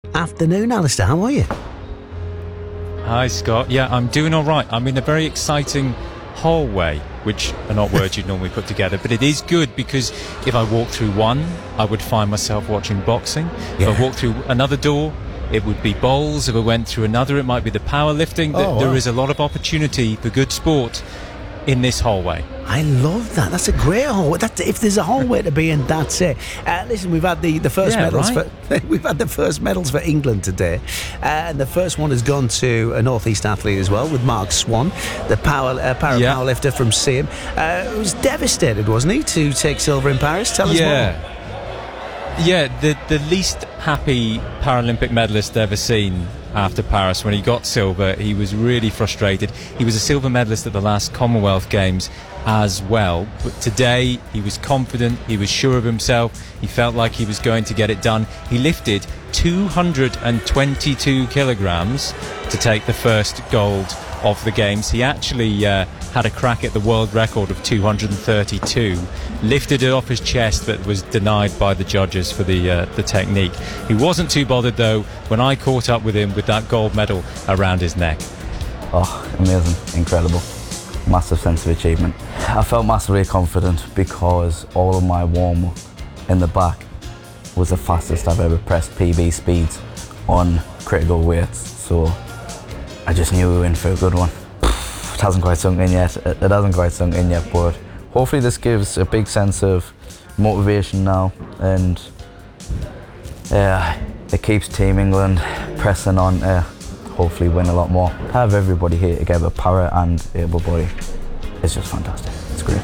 Afternoon, Alistair. How are you? Hi, Scott. Yeah, I'm doing all right. I'm in a very exciting hallway, which are not words you'd normally put together, but it is good because if I walk through one, I would find myself watching boxing. Yeah. If I walk through another door, it would be bowls. If I went through another, it might be the powerlifting. There is a lot of opportunity for good sport in this hallway. I love that. That's a great hallway. If there's a hallway to be in, that's it. Listen, we've had the first medals. Right. We've had the first medals for England today, and the first one has gone to a northeast athlete as well, with Mark Swan, the powerlifter from Seaham. He was devastated, wasn't he, to take silver in Paris? Tell us more. Yeah, the least happy Paralympic medalist ever seen after Paris. When he got silver, he was really frustrated. He was a silver medalist at the last Commonwealth Games as well, but today he was confident, he was sure of himself, he felt like he was going to get it done. He lifted 222 kilograms to take the first gold of the Games. He actually had a crack at the world record of 232, lifted it off his chest, but was denied by the judges for the technique. He wasn't too bothered though when I caught up with him with that gold medal around his neck. Oh, amazing, incredible, massive sense of achievement. I felt massively confident because all of my warm-up in the back was the fastest I've ever pressed PB speeds on critical weights, so I just knew we were in for a good one. It hasn't quite sunk in yet. But hopefully this gives a big sense of motivation now, and it keeps Team England pressing on to hopefully win a lot more. Have everybody here together, para and able body. It's just fantastic. It's great.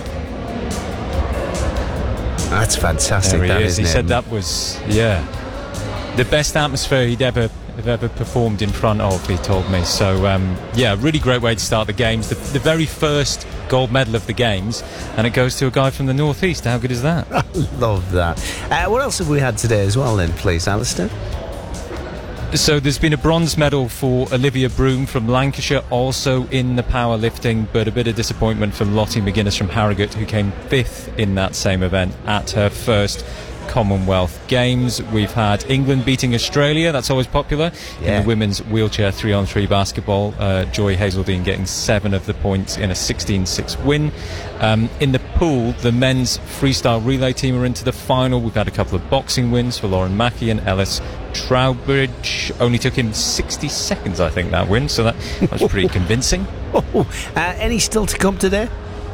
That's fantastic. There he is. He isn't it? said that was the best atmosphere he'd ever performed in front of, he told me. So really great way to start the Games, the very first gold medal of the Games, and it goes to a guy from the northeast. How good is that? I love that. What else have we had today as well then, please, Alistair? So there's been a bronze medal for Olivia Broom from Lancashire, also in the powerlifting, but a bit of disappointment from Lottie McGuinness from Harrogate, who came 5th in that same event at her first Commonwealth Games. We've had England beating Australia, that's always popular. In the women's wheelchair 3-on-3 basketball, Joy Hazeldine getting 7 of the points in a 16-6 win. In the pool, the men's freestyle relay team are into the final. We've had a couple of boxing wins for Lauren Mackey and Ellis Trowbridge. Only took him 60 seconds, I think, that win, so that was pretty convincing. Any still to come today?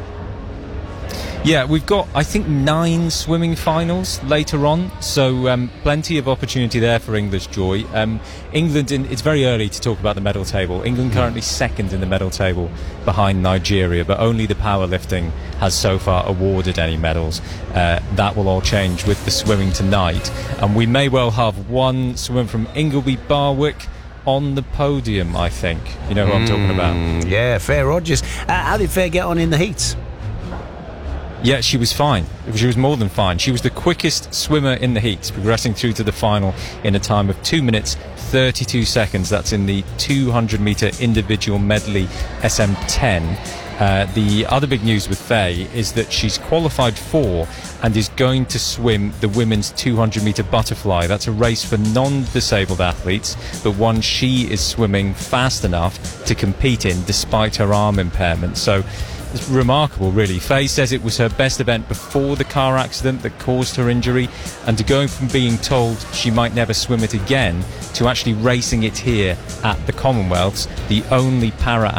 Yeah, we've got, I think, 9 swimming finals later on, so plenty of opportunity there for English Joy. England, it's very early to talk about the medal table. England currently 2nd in the medal table behind Nigeria, but only the powerlifting has so far awarded any medals. That will all change with the swimming tonight, and we may well have one swimmer from Ingleby Barwick on the podium, I think. You know who I'm talking about? Yeah, Faye Rogers. How did Faye get on in the heats? Yeah, she was fine. She was more than fine. She was the quickest swimmer in the heats, progressing through to the final in a time of 2 minutes 32 seconds. That's in the 200-metre individual medley SM10. The other big news with Faye is that she's qualified for and is going to swim the women's 200-metre butterfly. That's a race for non-disabled athletes, but one she is swimming fast enough to compete in despite her arm impairment. So it's remarkable, really. Faye says it was her best event before the car accident that caused her injury, and to going from being told she might never swim it again to actually racing it here at the Commonwealths, the only para